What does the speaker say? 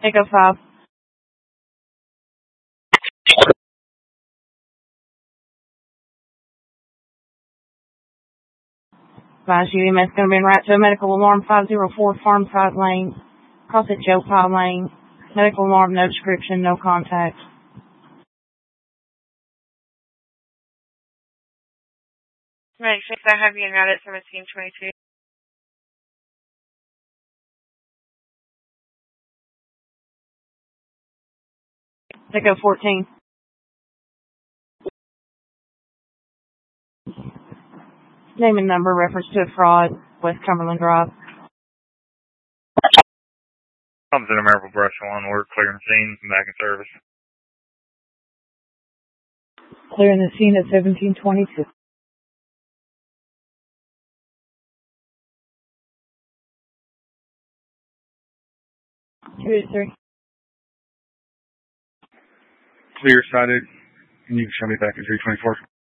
Echo 5. Advise you, EMS going to be en route to a medical alarm 504 Farmside Lane. Cross at Joe Pye Lane. Medical alarm, no description, no contact. 96, I have you en route at 1722. Echo 14. Name and number, reference to a fraud, West Cumberland Drive. Thompson American Brush 1, we're clearing the scene, back in service. Clearing the scene at 1722. Two to three. Clear sighted, and you can show me back at 324.